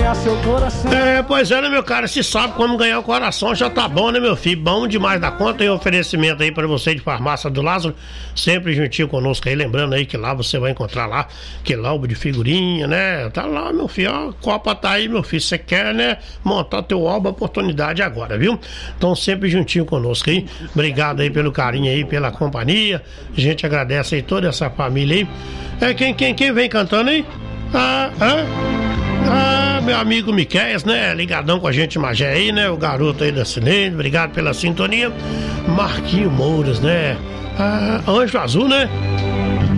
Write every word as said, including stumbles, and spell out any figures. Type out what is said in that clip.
ganhar seu coração. É, pois é, né, meu cara? Se sabe como ganhar o coração, já tá bom, né, meu filho? Bom demais da conta. Tem oferecimento aí pra você de Farmácia do Lázaro, sempre juntinho conosco aí. Lembrando aí que lá você vai encontrar lá aquele álbum de figurinha, né? Tá lá, meu filho, ó, a Copa tá aí, meu filho. Você quer, né, montar teu álbum, a oportunidade agora, viu? Então sempre juntinho conosco aí. Obrigado aí pelo carinho aí, pela companhia. A gente agradece aí toda essa família aí. É, quem, quem, quem vem cantando aí? Ah, ah, ah, meu amigo Miquéias, né? Ligadão com a gente, Magé aí, né? O garoto aí da Cinei, obrigado pela sintonia. Marquinho Mouras, né? Ah, Anjo Azul, né?